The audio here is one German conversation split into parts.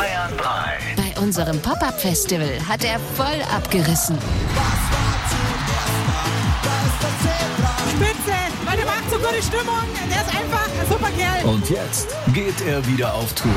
Bayern 3. Bei unserem Pop-Up-Festival hat er voll abgerissen. Spitze! Leute, macht so gute Stimmung. Der ist einfach ein super Kerl. Und jetzt geht er wieder auf Tour.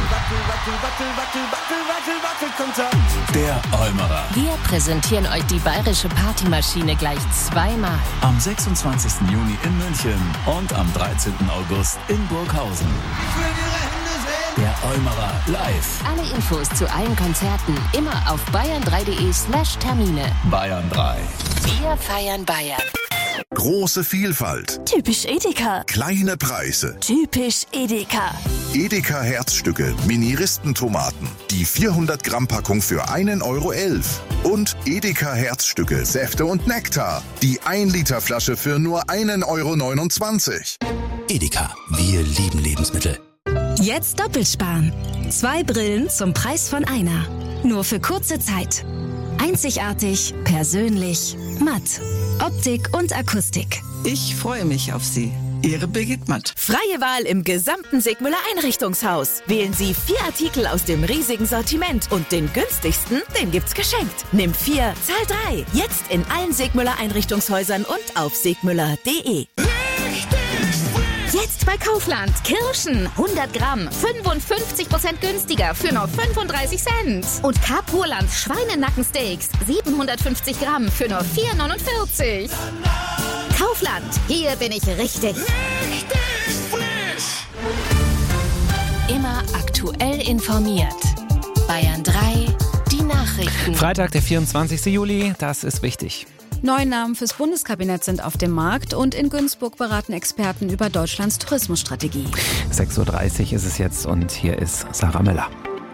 Der Eumerer. Wir präsentieren euch die bayerische Partymaschine gleich zweimal. Am 26. Juni in München und am 13. August in Burghausen. Der Eumerer live. Alle Infos zu allen Konzerten immer auf bayern3.de/Termine. Bayern 3. Wir feiern Bayern. Große Vielfalt. Typisch Edeka. Kleine Preise. Typisch Edeka. Edeka Herzstücke, Mini-Ristentomaten. Die 400 Gramm Packung für 1,11 €. Und Edeka Herzstücke, Säfte und Nektar. Die 1 Liter Flasche für nur 1,29 €. Edeka, wir lieben Lebensmittel. Jetzt doppelsparen. 2 Brillen zum Preis von einer. Nur für kurze Zeit. Einzigartig, persönlich, matt. Optik und Akustik. Ich freue mich auf Sie. Ihre Birgit Matt. Freie Wahl im gesamten Sigmüller Einrichtungshaus. Wählen Sie 4 Artikel aus dem riesigen Sortiment und den günstigsten, den gibt's geschenkt. Nimm 4, zahl 3. Jetzt in allen Sigmüller Einrichtungshäusern und auf sigmüller.de. Jetzt bei Kaufland. Kirschen, 100 Gramm, 55% günstiger für nur 35 Cent. Und Carpurland Schweinenackensteaks, 750 Gramm für nur 4,49 €. Kaufland, hier bin ich richtig. Immer aktuell informiert. Bayern 3, die Nachrichten. Freitag, der 24. Juli, das ist wichtig. 9 Namen fürs Bundeskabinett sind auf dem Markt und in Günzburg beraten Experten über Deutschlands Tourismusstrategie. 6:30 Uhr ist es jetzt und hier ist Sarah Müller.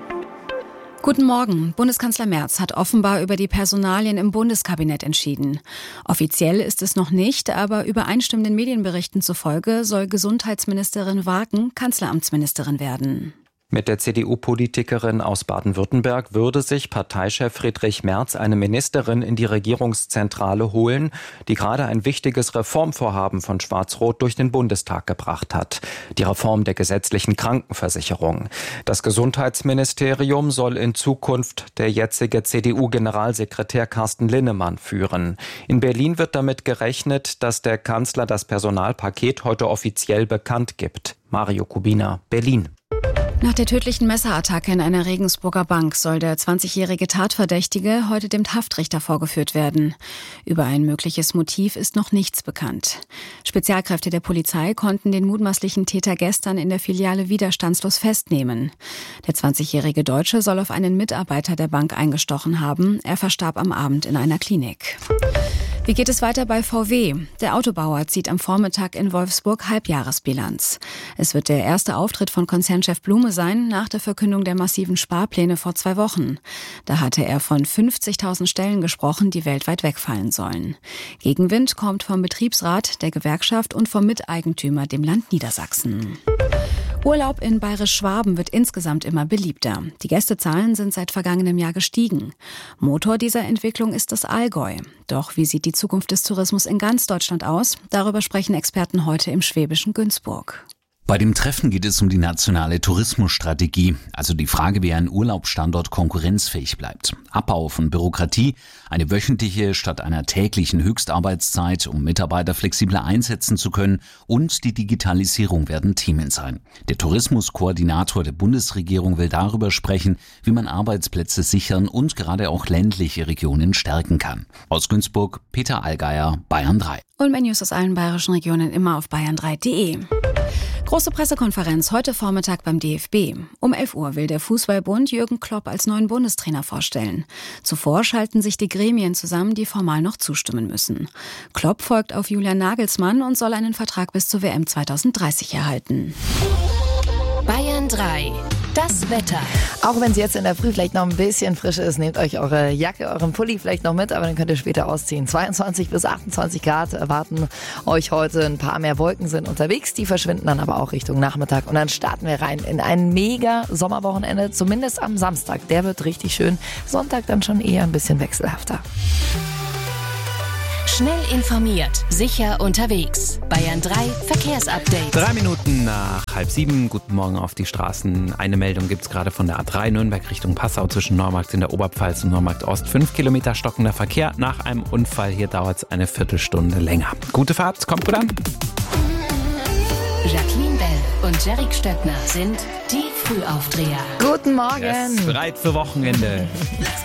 Guten Morgen. Bundeskanzler Merz hat offenbar über die Personalien im Bundeskabinett entschieden. Offiziell ist es noch nicht, aber übereinstimmenden Medienberichten zufolge soll Gesundheitsministerin Waken Kanzleramtsministerin werden. Mit der CDU-Politikerin aus Baden-Württemberg würde sich Parteichef Friedrich Merz eine Ministerin in die Regierungszentrale holen, die gerade ein wichtiges Reformvorhaben von Schwarz-Rot durch den Bundestag gebracht hat. Die Reform der gesetzlichen Krankenversicherung. Das Gesundheitsministerium soll in Zukunft der jetzige CDU-Generalsekretär Carsten Linnemann führen. In Berlin wird damit gerechnet, dass der Kanzler das Personalpaket heute offiziell bekannt gibt. Mario Kubina, Berlin. Nach der tödlichen Messerattacke in einer Regensburger Bank soll der 20-jährige Tatverdächtige heute dem Haftrichter vorgeführt werden. Über ein mögliches Motiv ist noch nichts bekannt. Spezialkräfte der Polizei konnten den mutmaßlichen Täter gestern in der Filiale widerstandslos festnehmen. Der 20-jährige Deutsche soll auf einen Mitarbeiter der Bank eingestochen haben. Er verstarb am Abend in einer Klinik. Wie geht es weiter bei VW? Der Autobauer zieht am Vormittag in Wolfsburg Halbjahresbilanz. Es wird der erste Auftritt von Konzernchef Blume sein, nach der Verkündung der massiven Sparpläne vor 2 Wochen. Da hatte er von 50.000 Stellen gesprochen, die weltweit wegfallen sollen. Gegenwind kommt vom Betriebsrat, der Gewerkschaft und vom Miteigentümer, dem Land Niedersachsen. Urlaub in Bayerisch-Schwaben wird insgesamt immer beliebter. Die Gästezahlen sind seit vergangenem Jahr gestiegen. Motor dieser Entwicklung ist das Allgäu. Doch wie sieht die Zukunft des Tourismus in ganz Deutschland aus? Darüber sprechen Experten heute im schwäbischen Günzburg. Bei dem Treffen geht es um die nationale Tourismusstrategie, also die Frage, wie ein Urlaubsstandort konkurrenzfähig bleibt. Abbau von Bürokratie, eine wöchentliche statt einer täglichen Höchstarbeitszeit, um Mitarbeiter flexibler einsetzen zu können, und die Digitalisierung werden Themen sein. Der Tourismuskoordinator der Bundesregierung will darüber sprechen, wie man Arbeitsplätze sichern und gerade auch ländliche Regionen stärken kann. Aus Günzburg, Peter Allgeier, Bayern 3. Und mehr News aus allen bayerischen Regionen immer auf bayern3.de. Große Pressekonferenz heute Vormittag beim DFB. Um 11 Uhr will der Fußballbund Jürgen Klopp als neuen Bundestrainer vorstellen. Zuvor schalten sich die Gremien zusammen, die formal noch zustimmen müssen. Klopp folgt auf Julian Nagelsmann und soll einen Vertrag bis zur WM 2030 erhalten. Bayern 3. Das Wetter. Auch wenn es jetzt in der Früh vielleicht noch ein bisschen frisch ist, nehmt euch eure Jacke, euren Pulli vielleicht noch mit, aber dann könnt ihr später ausziehen. 22 bis 28 Grad erwarten euch heute. Ein paar mehr Wolken sind unterwegs, die verschwinden dann aber auch Richtung Nachmittag. Und dann starten wir rein in ein mega Sommerwochenende, zumindest am Samstag. Der wird richtig schön. Sonntag dann schon eher ein bisschen wechselhafter. Schnell informiert, sicher unterwegs. Bayern 3 Verkehrsupdate. 3 Minuten nach 6:30. Guten Morgen auf die Straßen. Eine Meldung gibt es gerade von der A3 Nürnberg Richtung Passau zwischen Neumarkt in der Oberpfalz und Neumarkt Ost. 5 Kilometer stockender Verkehr nach einem Unfall. Hier dauert es eine Viertelstunde länger. Gute Fahrt, kommt gut an. Jacqueline Bell und Jerick Stöckner sind die Frühaufdreher. Guten Morgen. Yes, bereit für Wochenende.